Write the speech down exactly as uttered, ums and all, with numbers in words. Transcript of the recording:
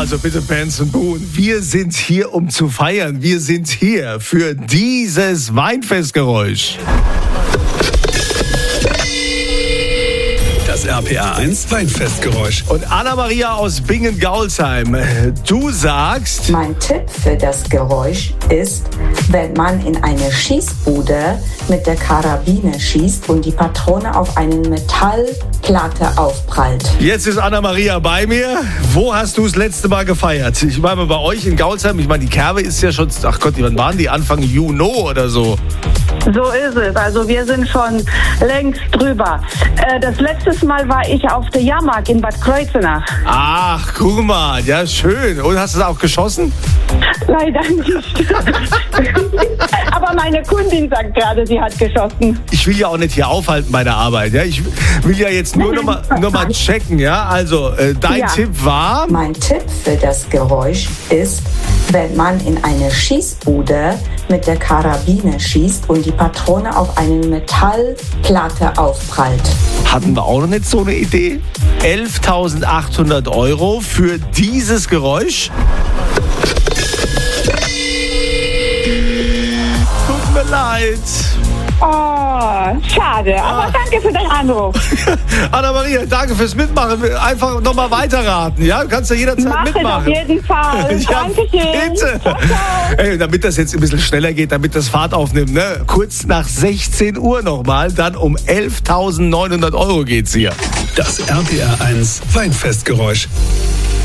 Also bitte Benson Boone, wir sind hier, um zu feiern. Wir sind hier für dieses Weinfestgeräusch. Das R P R eins Weinfestgeräusch. Und Anna-Maria aus Bingen-Gaulsheim, du sagst... Mein Tipp für das Geräusch ist, wenn man in eine Schießbude mit der Karabine schießt und die Patrone auf eine Metallplatte aufprallt. Jetzt ist Anna-Maria bei mir. Wo hast du das letzte Mal gefeiert? Ich meine, bei euch in Gaulsheim, ich meine, die Kerbe ist ja schon, ach Gott, wann waren die? Anfang Juni oder so? So ist es. Also wir sind schon längst drüber. Äh, das letzte Mal war ich auf der Jahrmarkt in Bad Kreuznach. Ach, guck mal, ja schön. Und hast du es auch geschossen? Leider nicht. Aber meine Kundin sagt gerade, sie hat geschossen. Ich will ja auch nicht hier aufhalten bei der Arbeit. Ja? Ich will ja jetzt nur noch mal, noch mal checken. Ja? Also, äh, dein Ja. Tipp war... Mein Tipp für das Geräusch ist, wenn man in eine Schießbude mit der Karabine schießt und die Patrone auf eine Metallplatte aufprallt. Hatten wir auch noch nicht so eine Idee? elftausendachthundert Euro für dieses Geräusch? Tut mir leid. Oh, schade. Aber danke für deinen Anruf. Anna-Maria, danke fürs Mitmachen. Einfach nochmal weiterraten, ja? Du kannst ja jederzeit Mach es mitmachen. auf jeden Fall. Ja, Dankeschön. bitte. Ciao, ciao. Ey, damit das jetzt ein bisschen schneller geht, damit das Fahrt aufnimmt, ne? Kurz nach sechzehn Uhr nochmal, dann um elftausendneunhundert Euro geht's hier. Das R P R eins Weinfestgeräusch.